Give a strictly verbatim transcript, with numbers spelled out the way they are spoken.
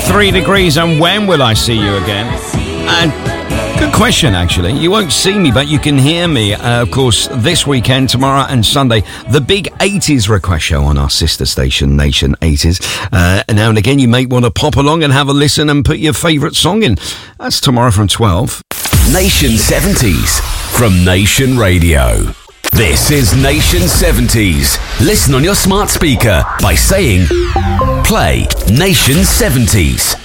Three Degrees and When Will I See You Again? And good question, actually. You won't see me, but you can hear me, uh, of course, this weekend, tomorrow and Sunday. The big eighties request show on our sister station, Nation eighties. Uh, now and again, you may want to pop along and have a listen and put your favourite song in. That's tomorrow from twelve. Nation seventies from Nation Radio. This is Nation seventies. Listen on your smart speaker by saying, play Nation seventies.